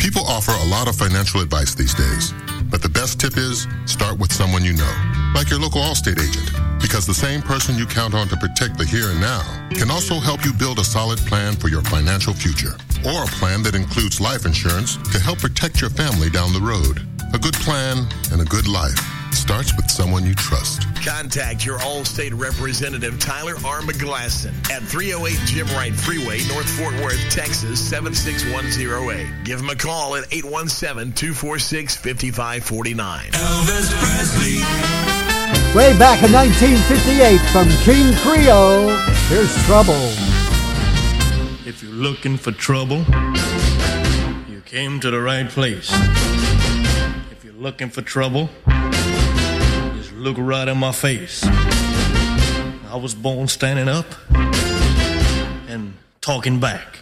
People offer a lot of financial advice these days, but the best tip is start with someone you know, like your local Allstate agent, because the same person you count on to protect the here and now can also help you build a solid plan for your financial future, or a plan that includes life insurance to help protect your family down the road. A good plan and a good life starts with someone you trust. Contact your Allstate representative, Tyler R. McGlasson, at 308 Jim Wright Freeway, North Fort Worth, Texas, 76108. Give him a call at 817-246-5549. Elvis Presley. Way back in 1958 from King Creole, here's Trouble. If you're looking for trouble, you came to the right place. If you're looking for trouble, just look right in my face. I was born standing up and talking back.